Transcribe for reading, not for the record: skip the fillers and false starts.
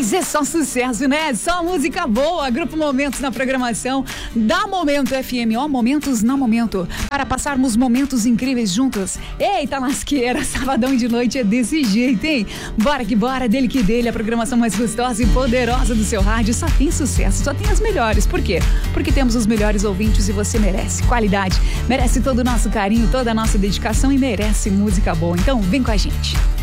Mas é só sucesso, né? Só música boa. Grupo Momentos na programação da Momento FM. Ó, Momentos na Momento. Para passarmos momentos incríveis juntos. Eita lasqueira, sabadão de noite é desse jeito, hein? Bora que bora, dele que dele. A programação mais gostosa e poderosa do seu rádio só tem sucesso, só tem as melhores. Por quê? Porque temos os melhores ouvintes e você merece qualidade. Merece todo o nosso carinho, toda a nossa dedicação e merece música boa. Então vem com a gente.